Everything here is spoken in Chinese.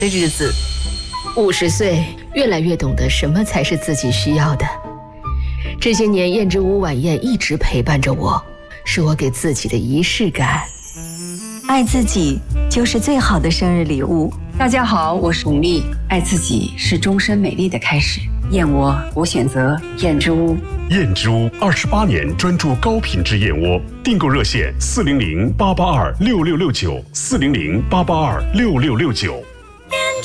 的日子，50岁，越来越懂得什么才是自己需要的。这些年，燕之屋晚宴一直陪伴着我，是我给自己的仪式感。 爱自己就是最好的生日礼物。 大家好，我是巩俐，爱自己是终身美丽的开始。燕窝，我选择燕之屋。 燕之屋28年专注高品质燕窝，订购热线400-882-6669，400-882-6669。